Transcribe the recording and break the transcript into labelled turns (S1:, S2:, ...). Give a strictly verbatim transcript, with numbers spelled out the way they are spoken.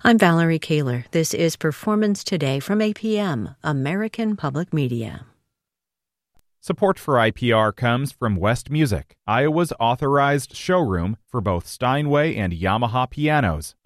S1: I'm Valerie Kaler. This is Performance Today from A P M, American Public Media.
S2: Support for I P R comes from West Music, Iowa's authorized showroom for both Steinway and Yamaha pianos.